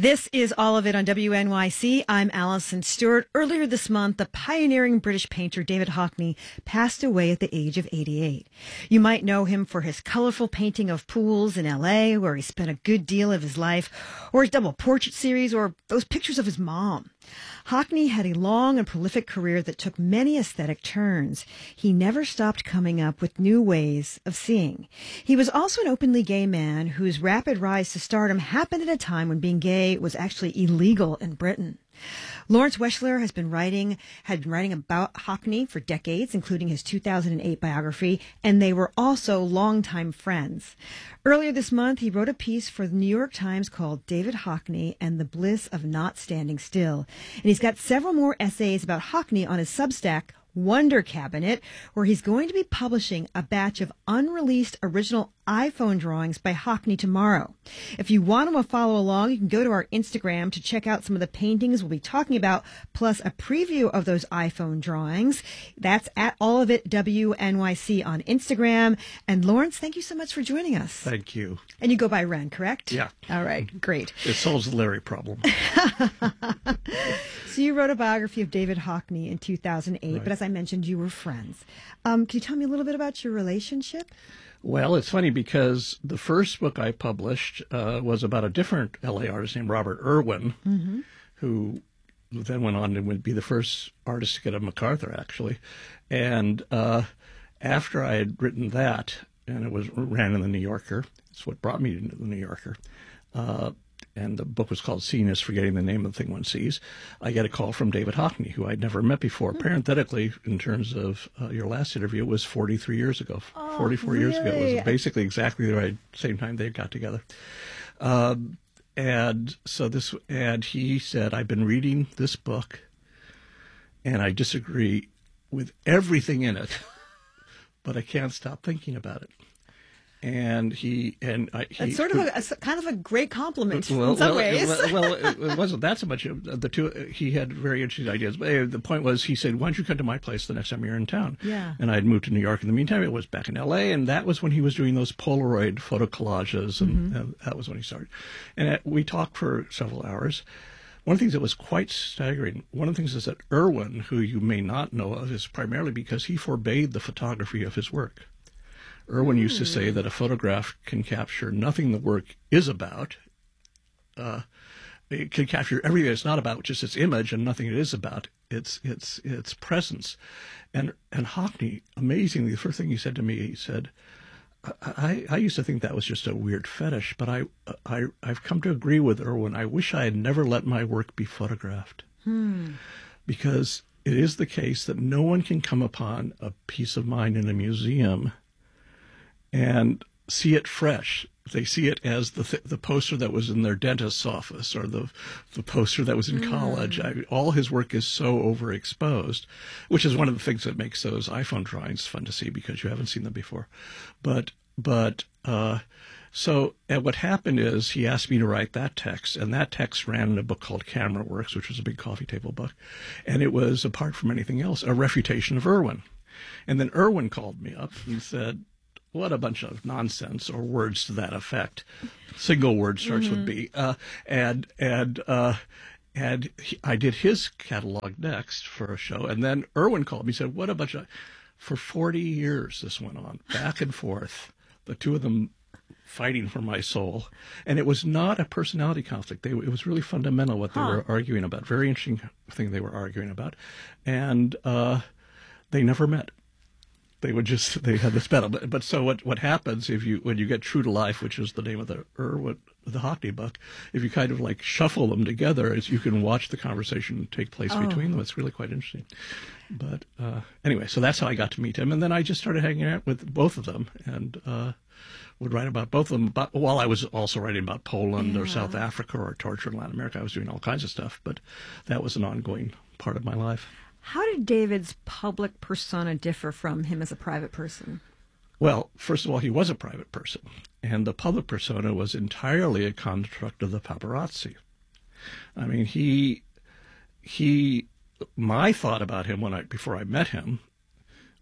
This is All of It on WNYC. I'm Allison Stewart. Earlier this month, the pioneering British painter David Hockney passed away at the age of 88. You might know him for his colorful painting of pools in LA, where he spent a good deal of his life, or his double portrait series, or those pictures of his mom. Hockney had a long and prolific career that took many aesthetic turns. He never stopped coming up with new ways of seeing. He was also an openly gay man whose rapid rise to stardom happened at a time when being gay was actually illegal in Britain. Lawrence Weschler had been writing about Hockney for decades, including his 2008 biography, and they were also longtime friends. Earlier this month, he wrote a piece for the New York Times called David Hockney and the Bliss of Not Standing Still. And he's got several more essays about Hockney on his Substack, Wonder Cabinet, where he's going to be publishing a batch of unreleased original iPhone drawings by Hockney tomorrow. If you want to follow along, you can go to our Instagram to check out some of the paintings we'll be talking about, plus a preview of those iPhone drawings. That's at All of It WNYC on Instagram. And Lawrence, thank you so much for joining us. Thank you. And you go by Ren, correct? Yeah. All right, great. It solves the Larry problem. So you wrote a biography of David Hockney in 2008, Right. but as I mentioned, you were friends. Can you tell me a little bit about your relationship? Well, it's funny because the first book I published was about a different LA artist named Robert Irwin, who then went on to be the first artist to get a MacArthur, actually. And after I had written that, and ran in the New Yorker, it's what brought me to the New Yorker, and the book was called Seeing is Forgetting the Name of the Thing One Sees, I get a call from David Hockney, who I'd never met before. Parenthetically, in terms of your last interview, it was 43 years ago, 44 years ago. It was basically exactly the same time they got together. And he said, I've been reading this book, and I disagree with everything in it, but I can't stop thinking about it. And It's sort of a kind of a great compliment in some ways. It wasn't that so much. The two, he had very interesting ideas. But the point was, he said, "Why don't you come to my place the next time you're in town?" Yeah. And I had moved to New York in the meantime. It was back in L.A., and that was when he was doing those Polaroid photo collages, and that was when he started. And we talked for several hours. One of the things that was quite staggering, one of the things is that Irwin, who you may not know of, is primarily because he forbade the photography of his work. Irwin used to say that a photograph can capture nothing the work is about. It can capture everything it's not about, just its image, and nothing it is about, its presence. And Hockney, amazingly, the first thing he said to me, he said, I used to think that was just a weird fetish, but I've come to agree with Irwin. I wish I had never let my work be photographed. Because it is the case that no one can come upon a piece of mine in a museum and see it fresh. They see it as the poster that was in their dentist's office, or the poster that was in college. All his work is so overexposed, which is one of the things that makes those iPhone drawings fun to see, because you haven't seen them before. So what happened is he asked me to write that text, and that text ran in a book called Camera Works, which was a big coffee table book. And it was, apart from anything else, a refutation of Irwin. And then Irwin called me up and said, what a bunch of nonsense, or words to that effect. Single word search would be. And I did his catalog next for a show. And then Irwin called me and said, what a bunch of... For 40 years this went on, back and forth, the two of them fighting for my soul. And it was not a personality conflict. It was really fundamental what they were arguing about. Very interesting thing they were arguing about. And they never met. They had this battle. But so what happens when you get True to Life, which is the name of the Hockney book, if you kind of like shuffle them together, you can watch the conversation take place between them. It's really quite interesting. But anyway, so that's how I got to meet him. And then I just started hanging out with both of them, and would write about both of them. But while I was also writing about Poland or South Africa or torture in Latin America, I was doing all kinds of stuff. But that was an ongoing part of my life. How did David's public persona differ from him as a private person? Well, first of all, he was a private person, and the public persona was entirely a construct of the paparazzi. I mean, my thought about him before I met him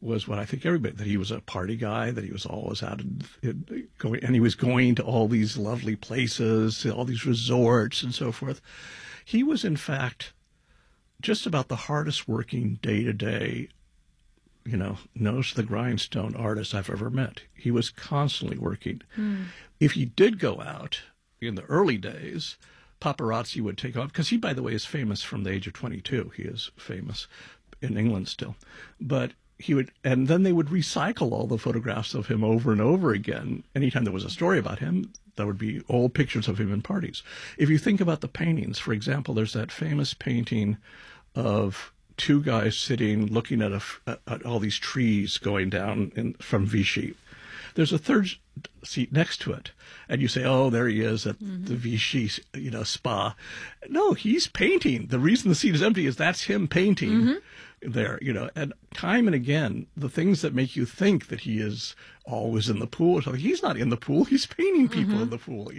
was what I think everybody, that he was a party guy, that he was always out going, and he was going to all these lovely places, all these resorts and so forth. He was, in fact, just about the hardest working day-to-day, nose to the grindstone artist I've ever met. He was constantly working. If he did go out in the early days, paparazzi would take off, because he, by the way, is famous from the age of 22. He is famous in England still. But and then they would recycle all the photographs of him over and over again. Anytime there was a story about him, there would be old pictures of him in parties. If you think about the paintings, for example, there's that famous painting of two guys sitting looking at all these trees going down from Vichy. There's a third seat next to it, and you say, "Oh, there he is at the Vichy, spa." No, he's painting. The reason the seat is empty is that's him painting there. And time and again, the things that make you think that he is always in the pool, he's not in the pool. He's painting people in the pool,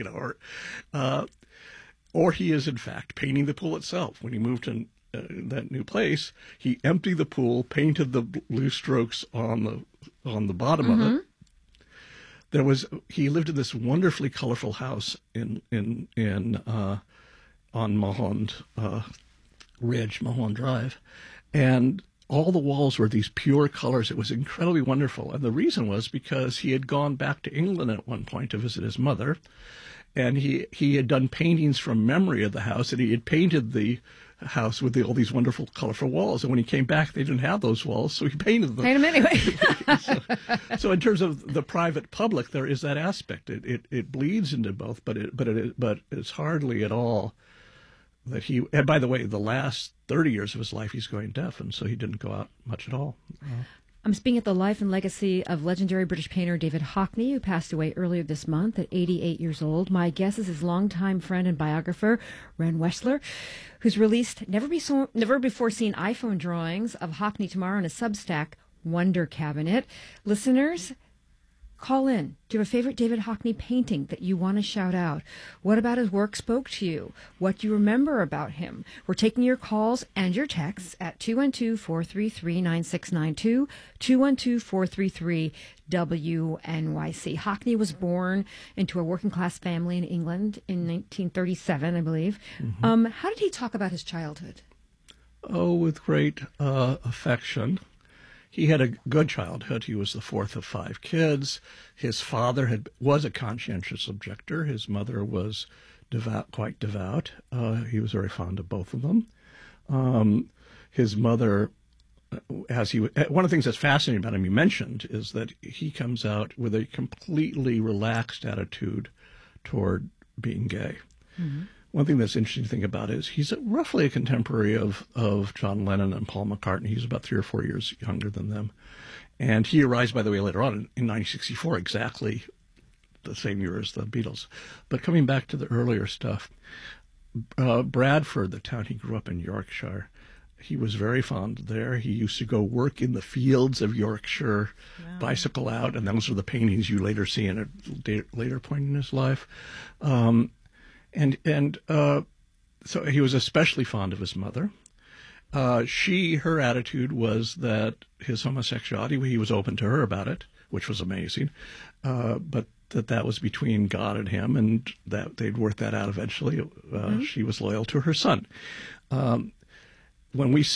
or he is in fact painting the pool itself. When he moved to that new place, he emptied the pool, painted the blue strokes on the bottom of it. He lived in this wonderfully colorful house on Mulholland Ridge, Mulholland Drive, and all the walls were these pure colors. It was incredibly wonderful, and the reason was because he had gone back to England at one point to visit his mother, and he had done paintings from memory of the house, and he had painted the house with all these wonderful, colorful walls. And when he came back, they didn't have those walls, so he painted them. Paint them anyway. So in terms of the private public, there is that aspect. It bleeds into both, but it's hardly at all that he. And by the way, the last 30 years of his life, he's going deaf, and so he didn't go out much at all. I'm speaking at the life and legacy of legendary British painter David Hockney, who passed away earlier this month at 88 years old. My guest is his longtime friend and biographer, Ren Wessler, who's released never before seen iPhone drawings of Hockney tomorrow in a Substack, Wonder Cabinet. Listeners, call in. Do you have a favorite David Hockney painting that you want to shout out? What about his work spoke to you? What do you remember about him? We're taking your calls and your texts at 212-433-9692, 212-433-WNYC. Hockney was born into a working-class family in England in 1937, I believe. How did he talk about his childhood? Oh, with great affection. He had a good childhood. He was the fourth of 5 kids. His father was a conscientious objector. His mother was quite devout. He was very fond of both of them. His mother, one of the things that's fascinating about him, you mentioned, is that he comes out with a completely relaxed attitude toward being gay. One thing that's interesting to think about is he's roughly a contemporary of John Lennon and Paul McCartney. He's about 3 or 4 years younger than them. And he arrives, by the way, later on in 1964, exactly the same year as the Beatles. But coming back to the earlier stuff, Bradford, the town he grew up in, Yorkshire, he was very fond there. He used to go work in the fields of Yorkshire, bicycle out, and those are the paintings you later see in a later point in his life. So he was especially fond of his mother. Her attitude was that his homosexuality, he was open to her about it, which was amazing, but that was between God and him, and that they'd work that out eventually. She was loyal to her son. When we